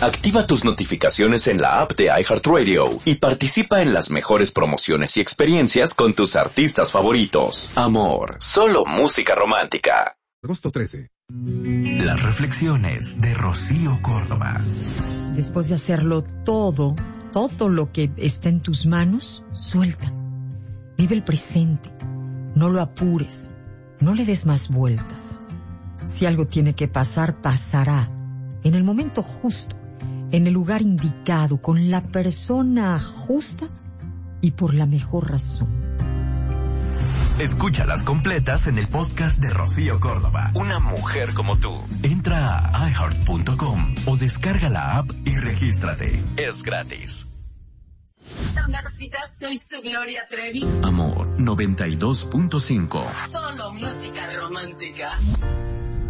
Activa tus notificaciones en la app de iHeartRadio y participa en las mejores promociones y experiencias con tus artistas favoritos. Amor, solo música romántica. Agosto 13. Las reflexiones de Rocío Córdoba. Después de hacerlo todo lo que está en tus manos, suelta. Vive el presente. No lo apures. No le des más vueltas. Si algo tiene que pasar, pasará. En el momento justo, en el lugar indicado, con la persona justa y por la mejor razón. Escúchalas completas en el podcast de Rocío Córdoba. Una mujer como tú. Entra a iHeart.com o descarga la app y regístrate. Es gratis. Soy su Gloria Trevi. Amor 92.5. Solo música romántica.